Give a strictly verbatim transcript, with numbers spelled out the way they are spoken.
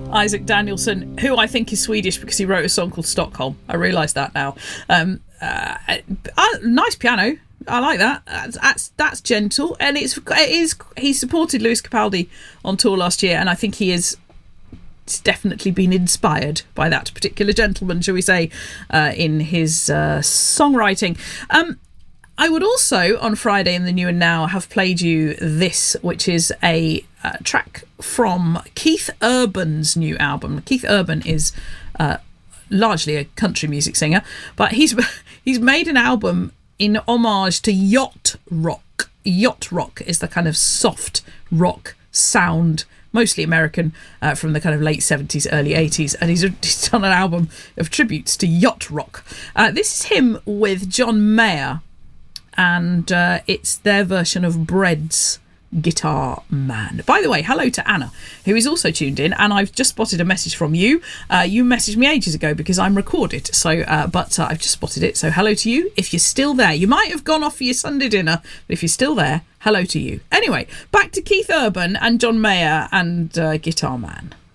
Isaac Danielsson, who I think is Swedish because he wrote a song called Stockholm. I realise that now. Um, uh, uh, nice piano. I like that. That's, that's that's gentle, and it's it is. He supported Lewis Capaldi on tour last year, and I think he is definitely been inspired by that particular gentleman, shall we say, uh, in his uh, songwriting. Um, I would also, on Friday in the New and Now, have played you this, which is a uh, track from Keith Urban's new album. Keith Urban is uh, largely a country music singer, but he's he's made an album in homage to yacht rock. Yacht rock is the kind of soft rock sound, mostly American, uh, from the kind of late seventies, early eighties, and he's, he's done an album of tributes to yacht rock. Uh, this is him with John Mayer, and uh, it's their version of Bread's Guitar Man. By the way, hello to Anna, who is also tuned in, and I've just spotted a message from you. Uh, you messaged me ages ago because I'm recorded, so uh, but uh, I've just spotted it, so hello to you. If you're still there, you might have gone off for your Sunday dinner, but if you're still there, hello to you. Anyway, back to Keith Urban and John Mayer and uh, Guitar Man.